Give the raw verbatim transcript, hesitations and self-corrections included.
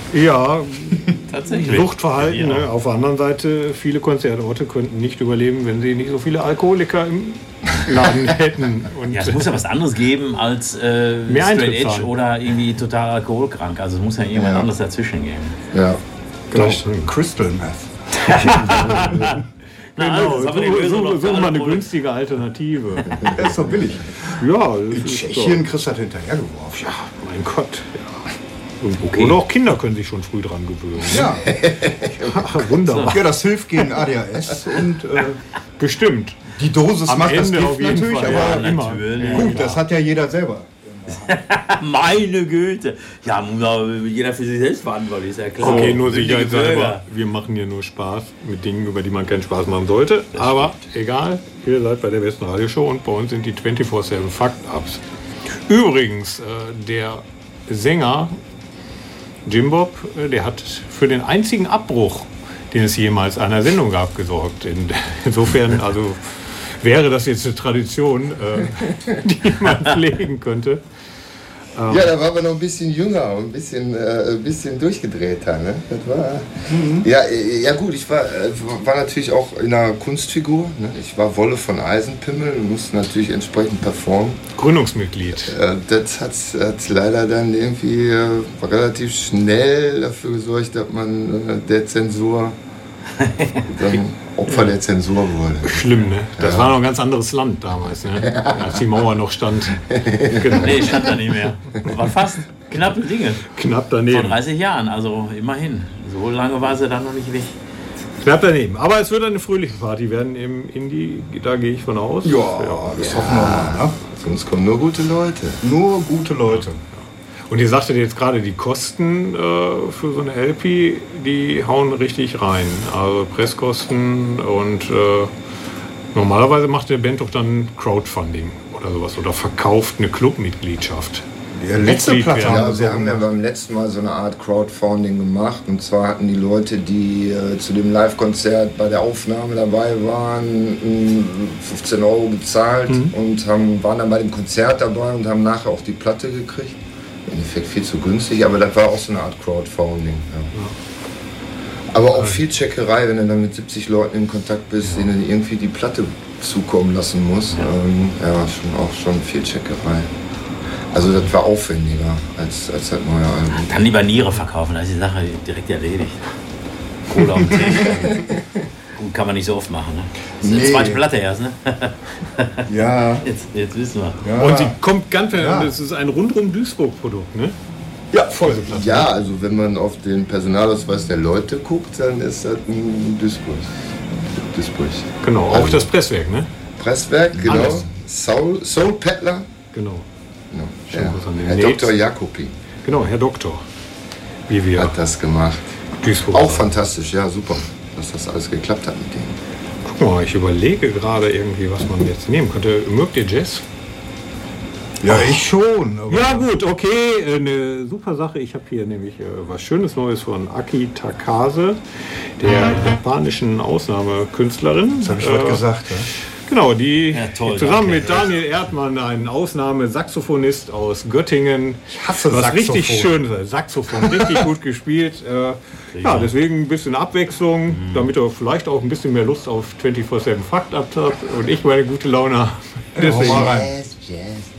Ja, tatsächlich. Suchtverhalten. Ja. Ne? Auf der anderen Seite, viele Konzertorte könnten nicht überleben, wenn sie nicht so viele Alkoholiker im Laden hätten. Und ja, es muss ja was anderes geben als äh, Mehr Straight Eintritt Edge zahlen. oder irgendwie total alkoholkrank. Also es muss ja irgendwas Ja. anderes dazwischen geben. Ja. Vielleicht Crystal Meth. Na, Genau, also, das haben wir die such, Lösung such, noch für such alle mal eine Probleme. günstige Alternative. Der ist doch billig. Ja, das In ist Tschechien kriegst du das hinterhergeworfen. doch, mein Gott. Ja. Und auch Kinder können sich schon früh dran gewöhnen. Ja. Wunderbar. Ja, das hilft gegen A D H S und äh, Bestimmt. die Dosis Am macht das Ende Gift auf jeden natürlich, Fall. aber Ja, immer. natürlich. gut, das hat ja jeder selber. Meine Güte. Ja, muss auch jeder für sich selbst verantwortlich, ist ja klar. Okay, nur Mündige sicherheitshalber. Bürger. Wir machen hier nur Spaß mit Dingen, über die man keinen Spaß machen sollte. Aber egal, ihr seid bei der besten Radioshow und bei uns sind die vierundzwanzig sieben Fakt-Ups. Übrigens, äh, der Sänger Jim Bob, äh, der hat für den einzigen Abbruch, den es jemals einer Sendung gab, gesorgt. In, insofern, also wäre das jetzt eine Tradition, äh, die man pflegen könnte. Ja, da war aber noch ein bisschen jünger und ein bisschen, äh, ein bisschen durchgedrehter. Ne? Das war, ja, äh, ja gut, ich war, äh, war natürlich auch in einer Kunstfigur. Ne? Ich war Wolle von Eisenpimmel und musste natürlich entsprechend performen. Gründungsmitglied. Äh, das hat hat leider dann irgendwie äh, relativ schnell dafür gesorgt, dass man äh, der Zensur dann Opfer der Zensur wurde. Schlimm, ne? Das war noch ein ganz anderes Land damals, ne? Als die Mauer noch stand. Genau. Nee, stand da nicht mehr. War fast knappe Dinge. Knapp Vor daneben. dreißig Jahren, also immerhin. So lange war sie dann noch nicht weg. Knapp daneben. Aber es wird eine fröhliche Party werden im Indie, da gehe ich von aus. Ja, das hoffen wir mal. Ne? Sonst kommen nur gute Leute. Nur gute Leute. Und ihr sagtet jetzt gerade, die Kosten äh, für so eine L P, die hauen richtig rein. Also Presskosten und äh, normalerweise macht der Band doch dann Crowdfunding oder sowas oder verkauft eine Clubmitgliedschaft. Die letzte Mitglied Platte werden. haben Ja, wir wir so haben ja gemacht. beim letzten Mal so eine Art Crowdfunding gemacht. Und zwar hatten die Leute, die äh, zu dem Live-Konzert bei der Aufnahme dabei waren, mh, fünfzehn Euro bezahlt und haben, waren dann bei dem Konzert dabei und haben nachher auch die Platte gekriegt. Im Endeffekt viel zu günstig, aber das war auch so eine Art Crowdfunding. Ja. Aber auch viel Checkerei, wenn du dann mit siebzig Leuten in Kontakt bist, denen du irgendwie die Platte zukommen lassen musst. Ja, ähm, ja schon, auch schon viel Checkerei. Also das war aufwendiger als, als das neue Album. Dann lieber Niere verkaufen, da ist die Sache direkt erledigt. Cola und Tee. Gut, kann man nicht so oft machen, ne? Das ist Nee. die zweite Platte erst, ne? Ja, Jetzt, jetzt wissen wir. ja. Und sie kommt ganz, Ja. das ist ein rundum Duisburg-Produkt, ne? ja, voll. Ja, also wenn man auf den Personalausweis der Leute guckt, dann ist das ein Duisburg. Duisburg. Genau, auch Also- das Presswerk, ne? Presswerk, genau. Alles. Soul, Soul Peddler. Genau. Genau. Schon Ja. was an dem Herr Netz. Doktor Jacobi Genau, Herr Doktor. Wie wir hat das gemacht. Duisburg. Auch fantastisch, ja, super, dass das alles geklappt hat mit denen. Guck mal, ich überlege gerade irgendwie, was man jetzt nehmen könnte. Mögt ihr Jazz? Ja, ich schon. Aber Ja gut, okay, äh, eine super Sache. Ich habe hier nämlich äh, was Schönes Neues von Aki Takase, der japanischen Ausnahmekünstlerin. das habe ich Äh, heute gesagt. Ja. Genau, die Ja, toll, zusammen danke. mit Daniel Erdmann, ein Ausnahmesaxophonist aus Göttingen. Ich hasse was Saxophon. richtig schön ist. Saxophon, richtig gut gespielt. Äh, ja, deswegen ein bisschen Abwechslung, damit ihr vielleicht auch ein bisschen mehr Lust auf vierundzwanzig sieben Fakt habt und ich meine gute Laune habe. Hau mal rein. Jazz, Jazz.